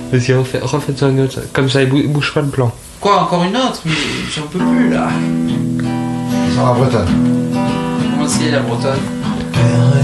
Vas-y, refaites-en une autre. Comme ça, il bouge pas le plan. Quoi, encore une autre? Mais j'en peux plus là. Sans la bretonne. Comment c'est la bretonne? Père